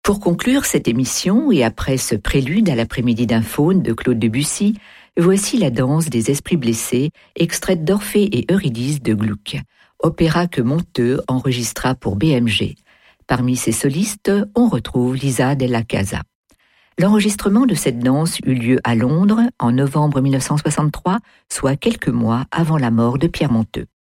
Pour conclure cette émission, et après ce prélude à l'après-midi d'un faune de Claude Debussy, voici la danse des esprits blessés, extraite d'Orphée et Eurydice de Gluck, opéra que Monteux enregistra pour BMG. Parmi ses solistes, on retrouve Lisa della Casa. L'enregistrement de cette danse eut lieu à Londres en novembre 1963, soit quelques mois avant la mort de Pierre Monteux.